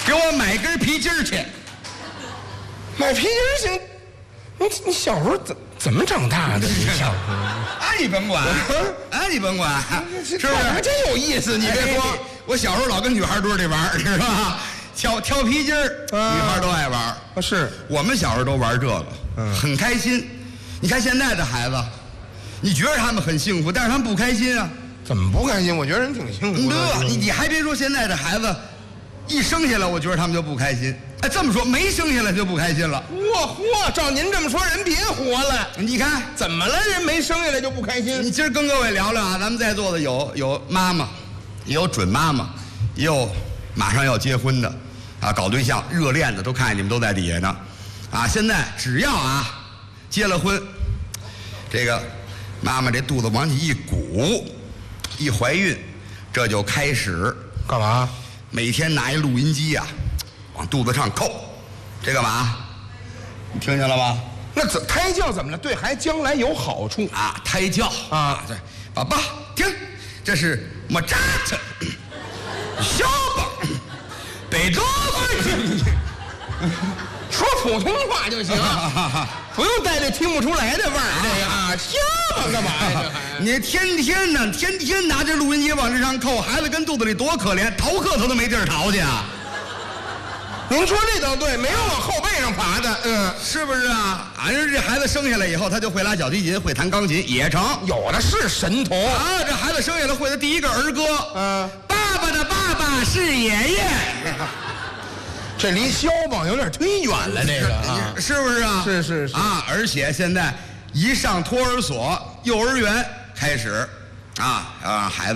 给我买根皮筋去。 买皮筋行？你小时候怎么长大的？你小时候啊，你甭管，你甭管，是不是？ 还真有意思。你别说， 我小时候老跟女孩堆里玩，知道吧？挑皮筋儿，女孩都爱玩。 是我们小时候都玩这个，很开心。你看现在的孩子，你觉得他们很幸福，但是他们不开心啊。 怎么不开心？我觉得人挺幸福的。 你还别说，现在的孩子一生下来，我觉得他们就不开心。哎，这么说，没生下来就不开心了。 嚯，照您这么说，人别活了。 你看怎么了？人没生下来就不开心？ 你今儿跟各位聊聊啊，咱们在座的有妈妈，也有准妈妈，也有马上要结婚的，啊，搞对象热恋的，都看见你们都在底下呢。啊，现在只要啊结了婚，这个妈妈这肚子往起一鼓，一怀孕，这就开始干嘛？ 每天拿一录音机啊，往肚子上扣，这干嘛？你听见了吧？ 那胎教怎么了？对孩子将来有好处啊！胎教啊，对，爸爸听，这是莫扎特、肖邦、贝多芬。 说普通话就行，不用带这听不出来的味儿。这个啊，肖邦干嘛呀？ 你天天拿着录音机往这上扣，孩子跟肚子里多可怜，逃课他都没地儿逃去啊。 您说这倒对，没有往后背上爬的， 是不是啊？俺说这孩子生下来以后，他就会拉小提琴，会弹钢琴，也成。 有的是神童啊！这孩子生下来会的第一个儿歌，爸爸的爸爸是爷爷。 这离肖邦有点忒远了，这个啊， 是不是啊？ 是啊！而且现在一上托儿所、幼儿园开始，孩子。